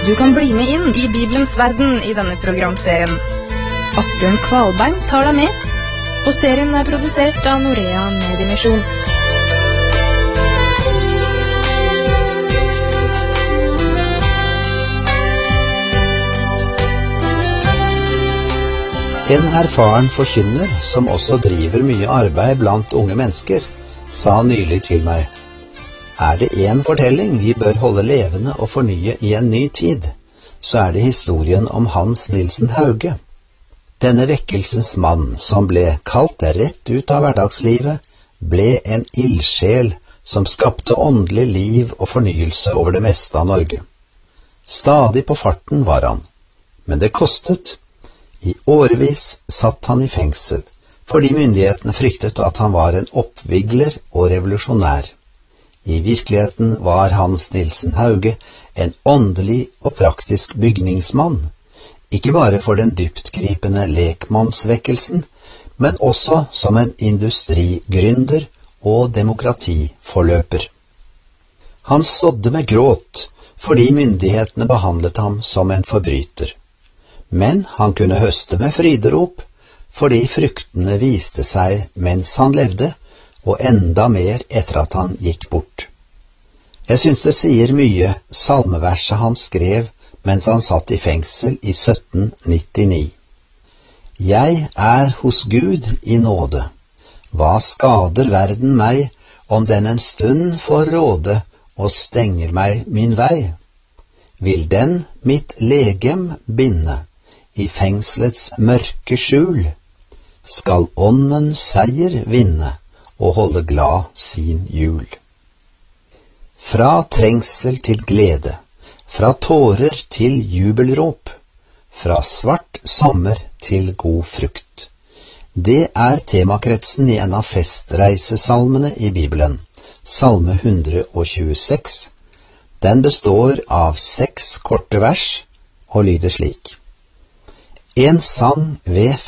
Du kan bli med inn i Bibelens verden i denne programserien. Asbjørn Kvalbein tar deg med, og serien er produsert av Norea Mediemisjon. En erfaren forkynner, som også driver mye arbeid blant unge mennesker, sa nylig til meg: er det en fortelling vi bør holde levende og fornye i en ny tid, så er det historien om Hans Nielsen Hauge. Denne vekkelsens mann, som ble kalt rett ut av hverdagslivet, ble en ildsjel som skapte åndelig liv og fornyelse over det meste av Norge. Stadig på farten var han, men det kostet. I årevis satt han i fengsel, fordi myndighetene fryktet at han var en oppvigler og revolusjonær. I virkeligheten var Hans Nielsen Hauge en åndelig og praktisk bygningsmann, ikke bare for den dyptgripende lekmannsvekkelsen, men også som en industrigründer og demokratiforløper. Han sådde med gråt fordi myndighetene behandlet ham som en forbryter. Men han kunne høste med fryderop, fordi fruktene viste seg mens han levde, og enda mer etter at han gikk bort. Jeg synes det sier mye, salmeverset han skrev mens han satt i fengsel i 1799. Jeg er hos Gud i nåde. Hva skader verden meg, om den en stund får råde og stenger meg min vei? Vil den mitt legem binde i fengslets mørke skjul? Skal ånden seier vinne og holde glad sin jul? Fra trengsel til glede, fra tårer til jubelrop, fra svart sommer til god frukt. Det er temakretsen i en av festreisesalmene i Bibelen, Salme 126. Den består av 6 korte vers og lyder slik: En sang ved